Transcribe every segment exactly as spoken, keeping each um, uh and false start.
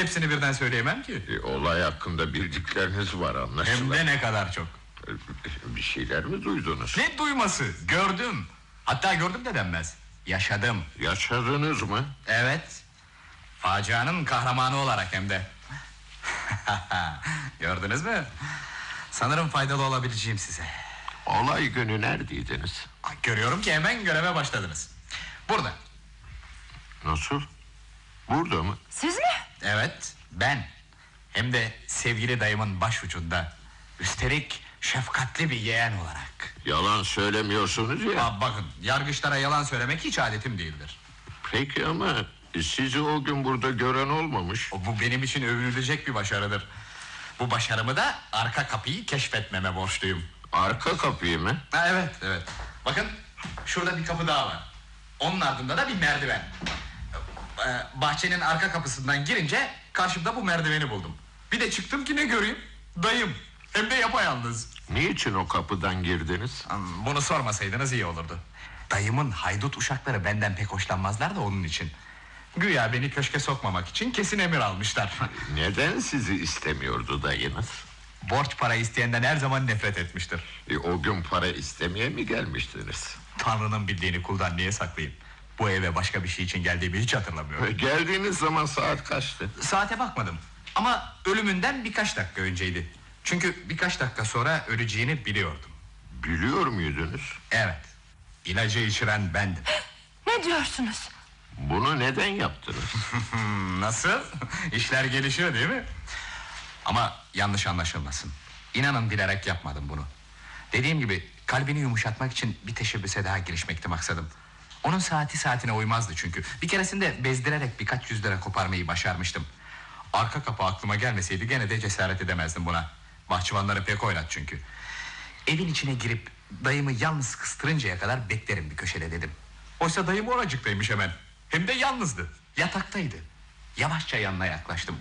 hepsini birden söyleyemem ki. E, olay hakkında bildikleriniz var anlaşılan. Hem de ne kadar çok. Bir şeyler mi duydunuz? Ne duyması? Gördüm. Hatta gördüm de denmez. Yaşadım. Yaşadınız mı? Evet. Facianın kahramanı olarak hem de. Gördünüz mü? Sanırım faydalı olabileceğim size. Olay günü neredeydiniz? Görüyorum ki hemen göreve başladınız. Burada. Nasıl? Burada mı? Siz mi? Evet, ben. Hem de sevgili dayımın başucunda. Üstelik şefkatli bir yeğen olarak. Yalan söylemiyorsunuz ya. Aa, bakın, yargıçlara yalan söylemek hiç adetim değildir. Peki ama sizi o gün burada gören olmamış. Bu benim için övünülecek bir başarıdır. Bu başarımı da arka kapıyı keşfetmeme borçluyum. Arka kapıyı mı? Ha, evet, evet. Bakın, şurada bir kapı daha var. Onun ardında da bir merdiven. Ee, bahçenin arka kapısından girince karşımda bu merdiveni buldum. Bir de çıktım ki ne göreyim? Dayım. Hem de yapayalnız. Niçin o kapıdan girdiniz? Bunu sormasaydınız iyi olurdu. Dayımın haydut uşakları benden pek hoşlanmazlar da onun için. Güya beni köşke sokmamak için kesin emir almışlar. Neden sizi istemiyordu dayınız? Borç para isteyenden her zaman nefret etmiştir. E, o gün para istemeye mi gelmiştiniz? Tanrı'nın bildiğini kuldan niye saklayayım? Bu eve başka bir şey için geldiğimi hiç hatırlamıyorum. E, geldiğiniz zaman saat kaçtı? Saate bakmadım. Ama ölümünden birkaç dakika önceydi. Çünkü birkaç dakika sonra öleceğini biliyordum. Biliyor muydunuz? Evet. İlacı içiren bendim. Ne diyorsunuz? Bunu neden yaptınız? Nasıl? İşler gelişiyor değil mi? Ama yanlış anlaşılmasın. İnanın bilerek yapmadım bunu. Dediğim gibi kalbini yumuşatmak için bir teşebbüse daha girişmekti maksadım. Onun saati saatine uymazdı çünkü. Bir keresinde bezdirerek birkaç yüz lira koparmayı başarmıştım. Arka kapı aklıma gelmeseydi gene de cesaret edemezdim buna. Bahçıvanları pek oynat çünkü. Evin içine girip dayımı yalnız kıstırıncaya kadar beklerim bir köşede dedim. Oysa dayım oracıktaymış hemen. Hem de yalnızdı. Yataktaydı. Yavaşça yanına yaklaştım.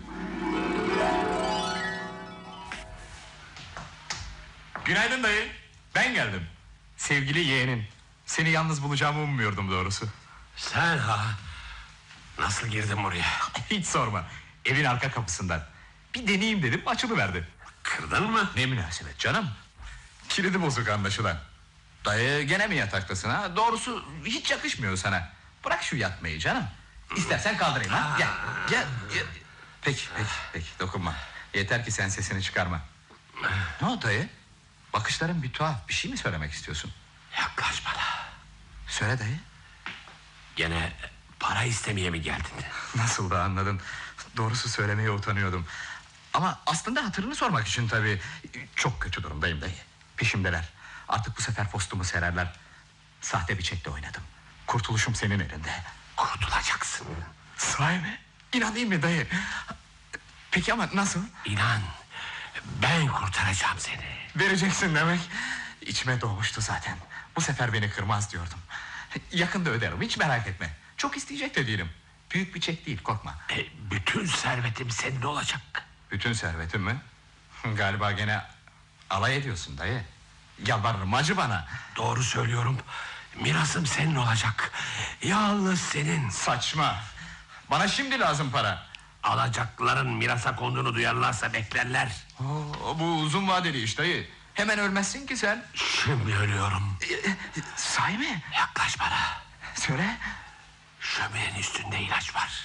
Günaydın dayı. Ben geldim. Sevgili yeğenin. Seni yalnız bulacağımı ummuyordum doğrusu. Sen ha? Nasıl girdin buraya? Hiç sorma. Evin arka kapısından. Bir deneyeyim dedim, açılıverdi. Kırdın mı? Ne münasebet canım. Kilidi bozuk anlaşılan. Dayı gene mi yataktasın ha? Doğrusu hiç yakışmıyor sana. Bırak şu yatmayı canım. İstersen kaldırayım ha. Gel, gel, gel. Peki, peki, peki dokunma. Yeter ki sen sesini çıkarma. Ne oldu dayı? Bakışların bir tuhaf. Bir şey mi söylemek istiyorsun? Yaklaş bana. Söyle dayı. Gene para istemeye mi geldin? Nasıl da anladın? Doğrusu söylemeye utanıyordum. Ama aslında hatırını sormak için tabii. Çok kötü durumdayım dayı. Peşimdeler. Artık bu sefer postumu sererler. Sahte bir çekle oynadım. Kurtuluşum senin elinde. Kurtulacaksın. Sahi mi? İnanayım mı dayı? Peki ama nasıl? İnan, ben kurtaracağım seni. Vereceksin demek. İçime doğmuştu zaten. Bu sefer beni kırmaz diyordum. Yakında öderim, hiç merak etme. Çok isteyecek de değilim. Büyük bir çek değil, korkma. E, bütün servetim senin olacak. Bütün servetim mi? Galiba gene alay ediyorsun dayı. Yalvarırım, acı bana. Doğru söylüyorum. Mirasım senin olacak. Yalnız senin. Saçma. Bana şimdi lazım para. Alacakların mirasa konduğunu duyarlarsa beklerler. Oo, bu uzun vadeli iş dayı. Hemen ölmezsin ki sen. Şimdi ölüyorum. Ee, sahi mi? Yaklaş bana. Söyle. Şöminenin üstünde ilaç var.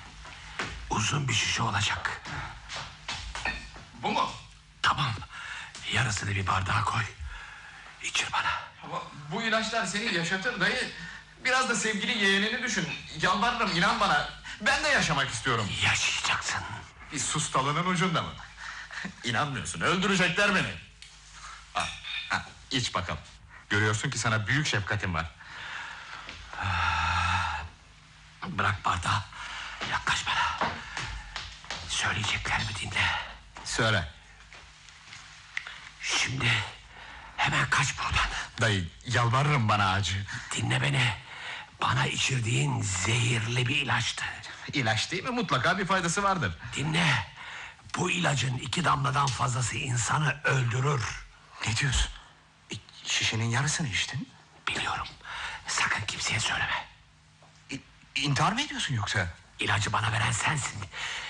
Uzun bir şişe olacak. Bu mu? Tamam. Yarısını bir bardağa koy. İçir bana. Ama bu ilaçlar seni yaşatır dayı. Biraz da sevgili yeğenini düşün. Yalvarırım, inan bana. Ben de yaşamak istiyorum. Yaşayacaksın. Bir sustalının ucunda mı? İnanmıyorsun, öldürecekler beni. Ha, ha, iç bakalım. Görüyorsun ki sana büyük şefkatim var. Bırak bardağı. Yaklaş bana. Söyleyeceklerimi dinle. Söyle. Şimdi hemen kaç buradan. Dayı, yalvarırım, bana acı. Dinle beni. Bana içirdiğin zehirli bir ilaçtı. İlaç değil mi? Mutlaka bir faydası vardır. Dinle. Bu ilacın iki damladan fazlası insanı öldürür. Ne diyorsun? E, şişenin yarısını içtin. Biliyorum. Sakın kimseye söyleme. İ, intihar mı ediyorsun yoksa? İlacı bana veren sensin.